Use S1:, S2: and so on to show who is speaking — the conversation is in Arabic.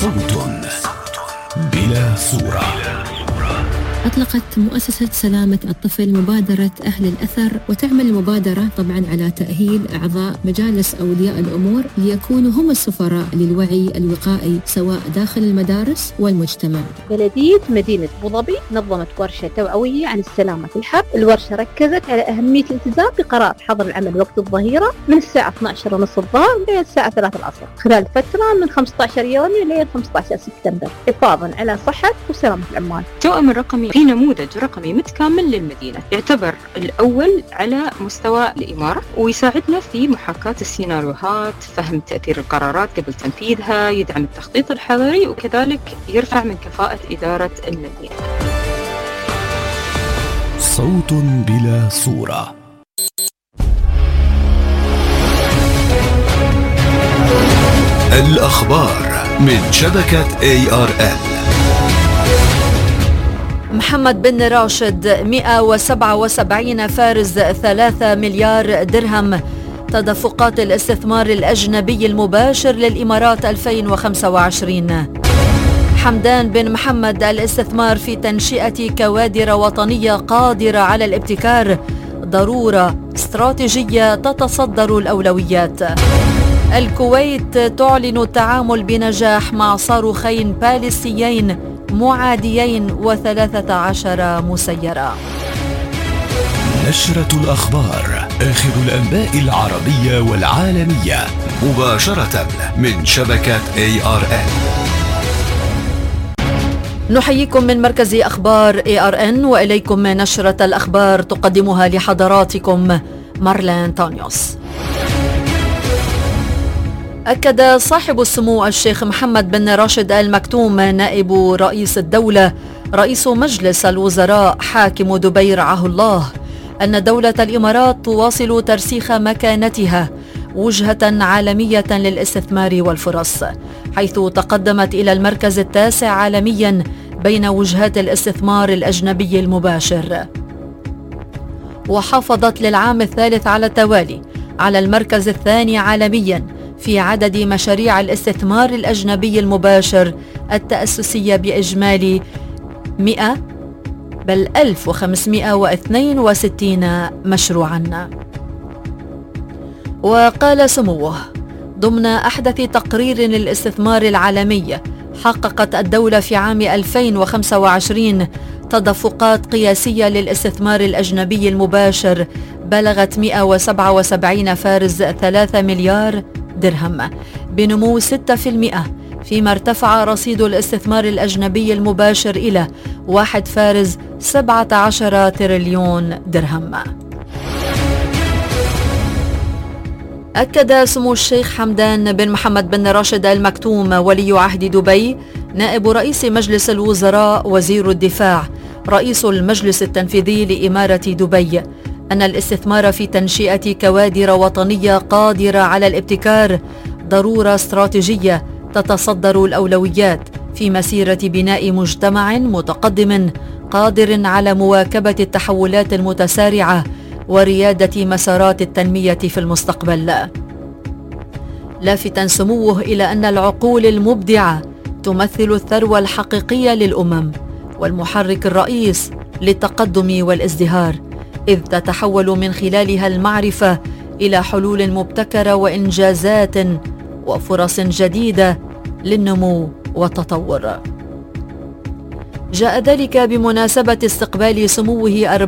S1: صوت بلا صورة.
S2: أطلقت مؤسسة سلامة الطفل مبادرة أهل الأثر، وتعمل المبادرة طبعا على تأهيل أعضاء مجالس أولياء الأمور ليكونوا هم السفراء للوعي الوقائي سواء داخل المدارس والمجتمع.
S3: بلدية مدينة أبوظبي نظمت ورشة توعوية عن السلامة في الحب. الورشة ركزت على أهمية الالتزام بقرار حظر العمل وقت الظهيرة من الساعة 12:30 الظهر إلى الساعة 3 العصر خلال فترة من 15 يونيو إلى 15 سبتمبر، حفاظا على صحة وسلامة العمال.
S4: التوأم الرقمي في نموذج رقمي متكامل للمدينة، يعتبر الأول على مستوى الإمارة، ويساعدنا في محاكاة السيناريوهات، فهم تأثير القرارات قبل تنفيذها، يدعم التخطيط الحضري، وكذلك يرفع من كفاءة إدارة المدينة.
S1: صوت بلا صورة. الأخبار من شبكة ARN.
S5: محمد بن راشد 177 فارز 3 مليار درهم تدفقات الاستثمار الأجنبي المباشر للإمارات 2025. حمدان بن محمد الاستثمار في تنشئة كوادر وطنية قادرة على الابتكار ضرورة استراتيجية تتصدر الأولويات. الكويت تعلن التعامل بنجاح مع صاروخين باليستيين معاديين و13 مسيرة.
S1: نشرة الأخبار، آخر الأنباء العربية والعالمية مباشرة من شبكة ARN.
S5: نحييكم من مركز أخبار ARN، وإليكم نشرة الأخبار تقدمها لحضراتكم مارلين تانيوس. أكد صاحب السمو الشيخ محمد بن راشد آل مكتوم نائب رئيس الدولة رئيس مجلس الوزراء حاكم دبي رعاه الله أن دولة الإمارات تواصل ترسيخ مكانتها وجهة عالمية للاستثمار والفرص، حيث تقدمت إلى المركز التاسع عالميا بين وجهات الاستثمار الأجنبي المباشر، وحافظت للعام الثالث على التوالي على المركز الثاني عالميا في عدد مشاريع الاستثمار الأجنبي المباشر التأسيسية بإجمالي 1562 مشروعا. وقال سموه ضمن أحدث تقرير للاستثمار العالمي، حققت الدولة في عام 2025 تدفقات قياسية للاستثمار الأجنبي المباشر بلغت 177 فارز 3 مليار درهم بنمو 6%، فيما ارتفع رصيد الاستثمار الأجنبي المباشر إلى 1 فارز 17 تريليون درهم. أكد سمو الشيخ حمدان بن محمد بن راشد آل مكتوم ولي عهد دبي نائب رئيس مجلس الوزراء وزير الدفاع رئيس المجلس التنفيذي لإمارة دبي أن الاستثمار في تنشئة كوادر وطنية قادرة على الابتكار ضرورة استراتيجية تتصدر الأولويات في مسيرة بناء مجتمع متقدم قادر على مواكبة التحولات المتسارعة وريادة مسارات التنمية في المستقبل، لافتا سموه إلى أن العقول المبدعة تمثل الثروة الحقيقية للأمم والمحرك الرئيس للتقدم والازدهار، إذ تتحول من خلالها المعرفة إلى حلول مبتكرة وإنجازات وفرص جديدة للنمو والتطور. جاء ذلك بمناسبة استقبال سموه